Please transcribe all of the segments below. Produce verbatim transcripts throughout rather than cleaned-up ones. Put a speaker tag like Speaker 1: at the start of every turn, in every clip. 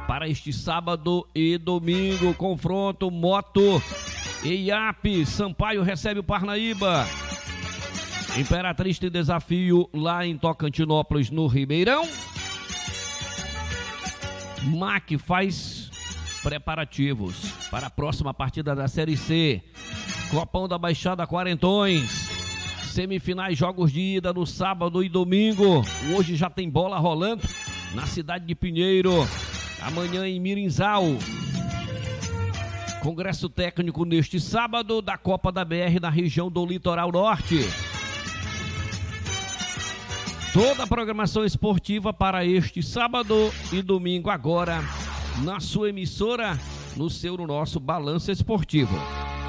Speaker 1: para este sábado e domingo. Confronto Moto e I A P. Sampaio recebe o Parnaíba. Imperatriz tem desafio lá em Tocantinópolis, no Ribeirão. M A C faz preparativos para a próxima partida da Série C. Copão da Baixada Quarentões. Semifinais, jogos de ida no sábado e domingo. Hoje já tem bola rolando na cidade de Pinheiro. Amanhã em Mirinzal. Congresso técnico neste sábado da Copa da B R na região do Litoral Norte. Toda a programação esportiva para este sábado e domingo agora na sua emissora, no seu, no nosso Balanço Esportivo.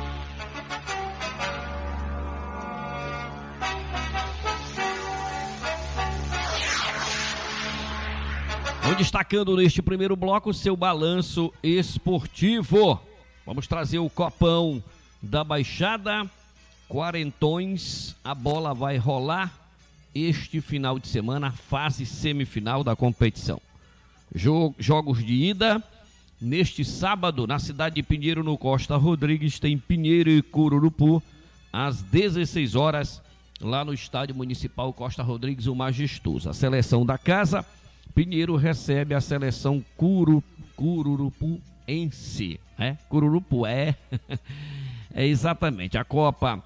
Speaker 1: Vou destacando neste primeiro bloco o seu Balanço Esportivo. Vamos trazer o Copão da Baixada Quarentões. A bola vai rolar este final de semana, fase semifinal da competição. Jogos de ida neste sábado na cidade de Pinheiro, no Costa Rodrigues. Tem Pinheiro e Cururupu às dezesseis horas lá no estádio municipal Costa Rodrigues, o Majestoso. A seleção da casa, Pinheiro, recebe a seleção Curu, Cururupuense, é? Cururupu, é, é exatamente. A Copa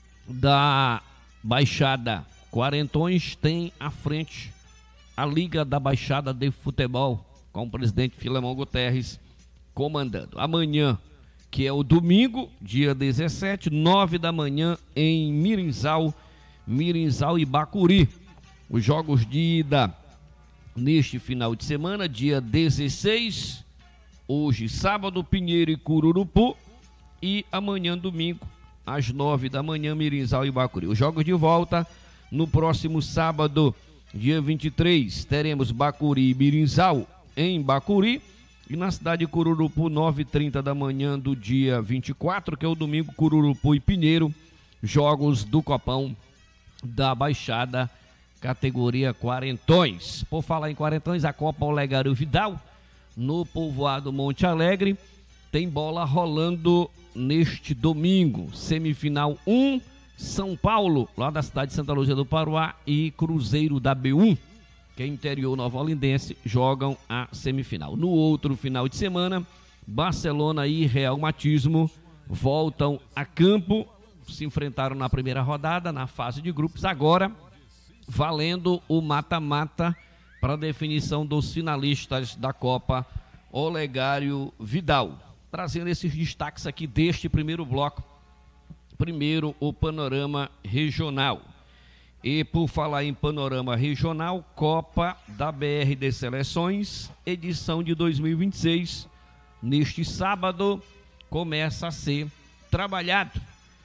Speaker 1: da Baixada Quarentões tem à frente a Liga da Baixada de Futebol, com o presidente Filemão Guterres comandando. Amanhã, que é o domingo, dia dezessete, nove da manhã, em Mirinzal, Mirinzal e Bacuri. Os jogos de ida neste final de semana, dia dezesseis, hoje sábado, Pinheiro e Cururupu, e amanhã, domingo, às nove da manhã, Mirinzal e Bacuri. Os jogos de volta no próximo sábado, dia vinte e três, teremos Bacuri e Mirinzal em Bacuri, e na cidade de Cururupu, nove e trinta da manhã do dia vinte e quatro, que é o domingo, Cururupu e Pinheiro, jogos do Copão da Baixada, categoria Quarentões. Por falar em Quarentões, a Copa Olegário Vidal, no povoado Monte Alegre, tem bola rolando neste domingo, semifinal um, São Paulo, lá da cidade de Santa Luzia do Paruá, e Cruzeiro da B um, que é interior nova-olindense, jogam a semifinal. No outro final de semana, Barcelona e Real Matismo voltam a campo, se enfrentaram na primeira rodada, na fase de grupos, agora valendo o mata-mata para a definição dos finalistas da Copa Olegário Vidal. Trazendo esses destaques aqui deste primeiro bloco. Primeiro, o panorama regional. E por falar em panorama regional, Copa da B R de Seleções, edição de dois mil e vinte e seis. Neste sábado, começa a ser trabalhado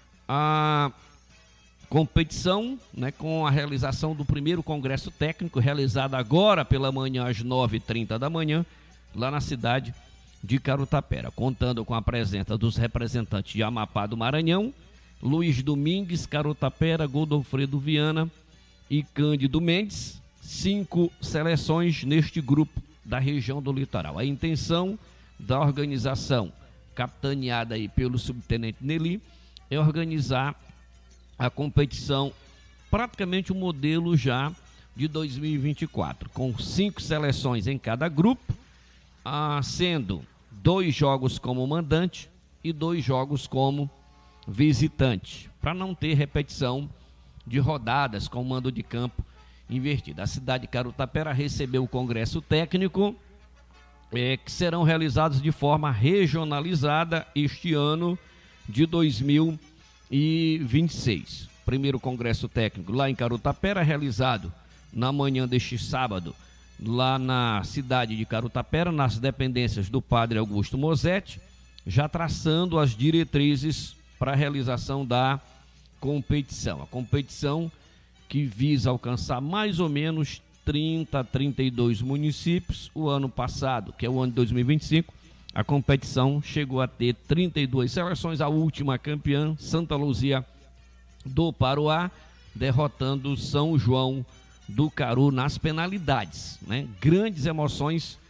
Speaker 1: a competição, né, com a realização do primeiro congresso técnico, realizado agora pela manhã, às nove e trinta da manhã, lá na cidade de Carutapera, contando com a presença dos representantes de Amapá do Maranhão, Luiz Domingues, Carutapera, Godofredo Viana e Cândido Mendes, cinco seleções neste grupo da região do litoral. A intenção da organização, capitaneada aí pelo subtenente Nelly, é organizar a competição, praticamente o um modelo já de dois mil e vinte e quatro, com cinco seleções em cada grupo, ah, sendo dois jogos como mandante e dois jogos como visitante, para não ter repetição de rodadas com mando de campo invertido. A cidade de Carutapera recebeu o congresso técnico, é, que serão realizados de forma regionalizada este ano de dois mil e vinte e seis. Primeiro congresso técnico lá em Carutapera, realizado na manhã deste sábado, lá na cidade de Carutapera, nas dependências do padre Augusto Mosetti, já traçando as diretrizes para a realização da competição. A competição que visa alcançar mais ou menos trinta a trinta e dois municípios. O ano passado, que é o ano de dois mil e vinte e cinco, a competição chegou a ter trinta e duas seleções, a última campeã, Santa Luzia do Paruá, derrotando São João do Caru nas penalidades, né? Grandes emoções